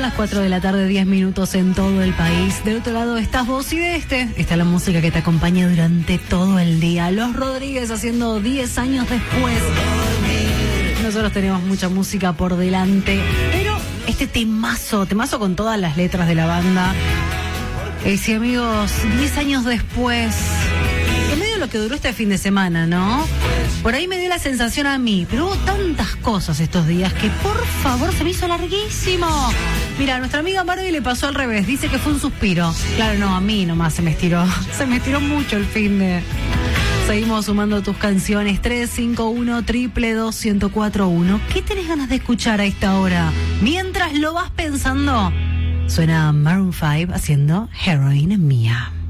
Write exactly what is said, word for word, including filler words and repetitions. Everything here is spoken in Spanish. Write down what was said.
las cuatro de la tarde, diez minutos en todo el país. Del otro lado estás vos y de este está la música que te acompaña durante todo el día. Los Rodríguez haciendo diez años después. Nosotros tenemos mucha música por delante, pero este temazo, temazo con todas las letras de la banda. Eh, sí, amigos, diez años después, en medio de lo que duró este fin de semana, ¿no? Por ahí me dio la sensación a mí, pero hubo tantas cosas estos días que por favor se me hizo larguísimo. Mira, a nuestra amiga Barbie le pasó al revés, dice que fue un suspiro. Claro, no, a mí nomás se me estiró, se me estiró mucho el fin de... Seguimos sumando tus canciones, tres cinco uno, dos dos dos, uno cero cuatro uno. ¿Qué tenés ganas de escuchar a esta hora? Mientras lo vas pensando, suena Maroon cinco haciendo Heroin Mía.